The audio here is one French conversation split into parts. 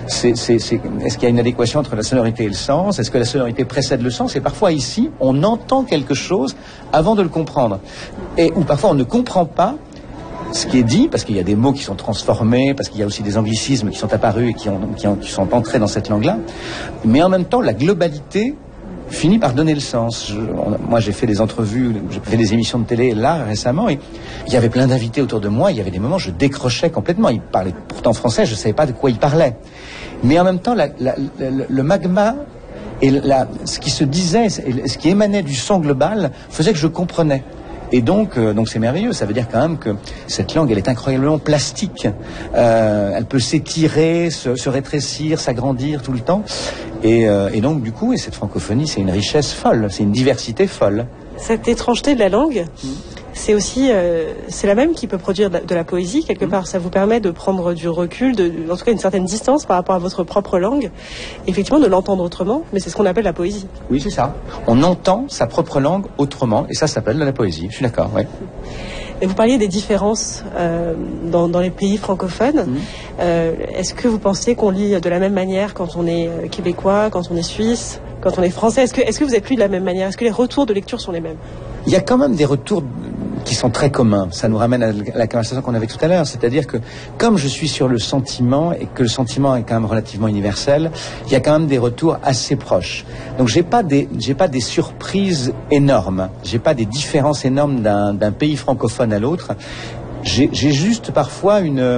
est-ce qu'il y a une adéquation entre la sonorité et le sens? Est-ce que la sonorité précède le sens? Et parfois ici, on entend quelque chose avant de le comprendre. Ou parfois on ne comprend pas ce qui est dit, parce qu'il y a des mots qui sont transformés, parce qu'il y a aussi des anglicismes qui sont apparus et qui sont entrés dans cette langue-là. Mais en même temps, la globalité finit par donner le sens. Moi, j'ai fait des entrevues, j'ai fait des émissions de télé là récemment, et il y avait plein d'invités autour de moi. Il y avait des moments où je décrochais complètement. Ils parlaient pourtant français, je ne savais pas de quoi ils parlaient. Mais en même temps, le magma et ce qui se disait, ce qui émanait du son global, faisait que je comprenais. Et donc c'est merveilleux. Ça veut dire quand même que cette langue, elle est incroyablement plastique. Elle peut s'étirer, se rétrécir, s'agrandir tout le temps. Et donc du coup, cette francophonie, c'est une richesse folle, c'est une diversité folle. Cette étrangeté de la langue, c'est aussi, c'est la même qui peut produire de la poésie quelque part. Ça vous permet de prendre du recul, en tout cas une certaine distance par rapport à votre propre langue, effectivement de l'entendre autrement, mais c'est ce qu'on appelle la poésie. Oui, c'est ça. On entend sa propre langue autrement, et ça s'appelle de la poésie. Je suis d'accord, oui. Et vous parliez des différences dans les pays francophones. Est-ce que vous pensez qu'on lit de la même manière quand on est québécois, quand on est suisse, quand on est français? Est-ce que vous êtes lu de la même manière? Est-ce que les retours de lecture sont les mêmes? Il y a quand même des retours qui sont très communs. Ça nous ramène à la conversation qu'on avait tout à l'heure. C'est-à-dire que comme je suis sur le sentiment et que le sentiment est quand même relativement universel, il y a quand même des retours assez proches. Donc j'ai pas des surprises énormes. J'ai pas des différences énormes d'un pays francophone à l'autre. J'ai juste parfois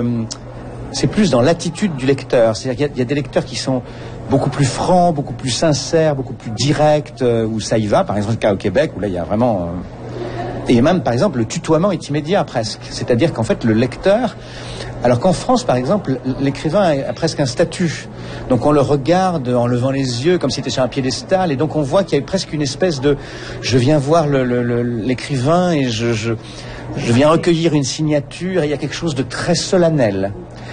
c'est plus dans l'attitude du lecteur. C'est-à-dire qu'il y a des lecteurs qui sont beaucoup plus francs, beaucoup plus sincères, beaucoup plus directs, où ça y va. Par exemple, le cas au Québec, où là, il y a vraiment... Et même, par exemple, le tutoiement est immédiat presque. C'est-à-dire qu'en fait, le lecteur... Alors qu'en France, par exemple, l'écrivain a presque un statut. Donc on le regarde en levant les yeux, comme s'il était sur un piédestal. Et donc on voit qu'il y a presque une espèce de... Je viens voir l'écrivain et je viens recueillir une signature. Et il y a quelque chose de très solennel.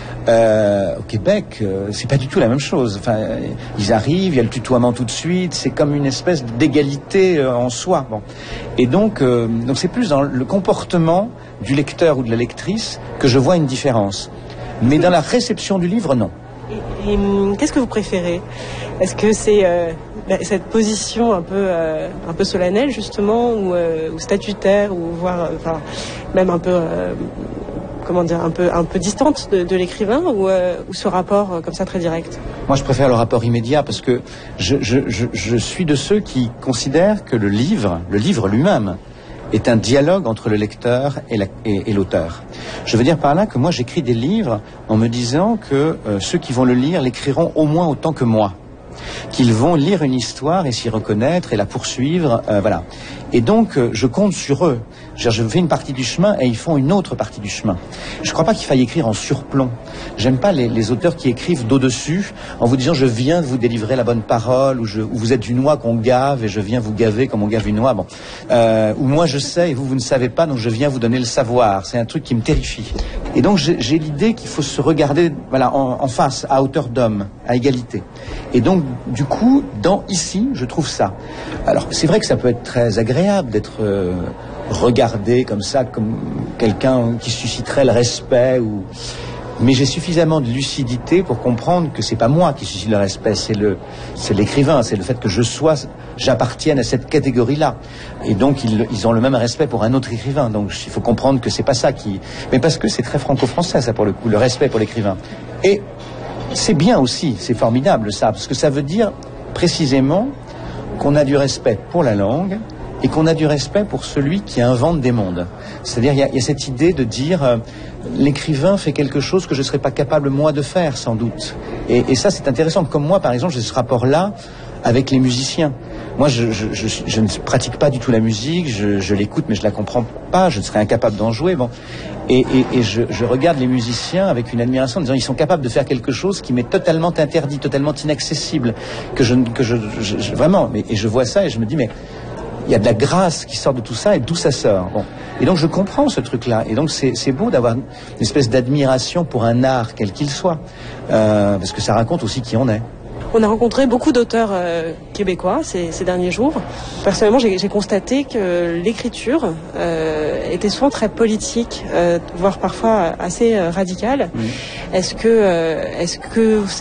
Au Québec, c'est pas du tout la même chose. Enfin, ils arrivent, il y a le tutoiement tout de suite, c'est comme une espèce d'égalité en soi. Bon. Et donc c'est plus dans le comportement du lecteur ou de la lectrice que je vois une différence. Mais dans la réception du livre, non. Et qu'est-ce que vous préférez? Est-ce que c'est cette position un peu solennelle justement, ou statutaire, ou voire même un peu un peu distante de l'écrivain, ou ce rapport comme ça très direct? Moi, je préfère le rapport immédiat parce que je suis de ceux qui considèrent que le livre lui-même est un dialogue entre le lecteur et l'auteur. Je veux dire par là que moi, j'écris des livres en me disant que ceux qui vont le lire l'écriront au moins autant que moi, qu'ils vont lire une histoire et s'y reconnaître et la poursuivre, voilà. Et donc, je compte sur eux. Je fais une partie du chemin et ils font une autre partie du chemin. Je ne crois pas qu'il faille écrire en surplomb. J'aime pas les auteurs qui écrivent d'au-dessus en vous disant « je viens vous délivrer la bonne parole » ou vous êtes une noix qu'on gave et je viens vous gaver comme on gave une noix. Bon. Ou moi je sais et vous ne savez pas, donc je viens vous donner le savoir. C'est un truc qui me terrifie. Et donc j'ai l'idée qu'il faut se regarder en face, à hauteur d'homme, à égalité. Et donc du coup, ici, je trouve ça. Alors c'est vrai que ça peut être très agréable d'être regardé comme ça, comme quelqu'un qui susciterait le respect, mais j'ai suffisamment de lucidité pour comprendre que c'est pas moi qui suscite le respect, c'est l'écrivain, c'est le fait que j'appartienne à cette catégorie-là. Et donc ils ont le même respect pour un autre écrivain. Donc il faut comprendre que c'est pas ça mais parce que c'est très franco-français ça pour le coup, le respect pour l'écrivain. Et c'est bien aussi, c'est formidable ça, parce que ça veut dire précisément qu'on a du respect pour la langue et qu'on a du respect pour celui qui invente des mondes. C'est-à-dire, il y a cette idée de dire l'écrivain fait quelque chose que je ne serais pas capable, moi, de faire, sans doute. Et ça, c'est intéressant. Comme moi, par exemple, j'ai ce rapport-là avec les musiciens. Moi, je ne pratique pas du tout la musique, je l'écoute, mais je la comprends pas, je serais incapable d'en jouer. Bon. Et je regarde les musiciens avec une admiration en disant ils sont capables de faire quelque chose qui m'est totalement interdit, totalement inaccessible, vraiment. Et je vois ça et je me dis mais il y a de la grâce qui sort de tout ça et d'où ça sort. Bon. Et donc je comprends ce truc-là. Et donc c'est beau d'avoir une espèce d'admiration pour un art quel qu'il soit, parce que ça raconte aussi qui on est. On a rencontré beaucoup d'auteurs québécois ces derniers jours. Personnellement, j'ai constaté que l'écriture était souvent très politique, voire parfois assez radicale. Oui. Est-ce que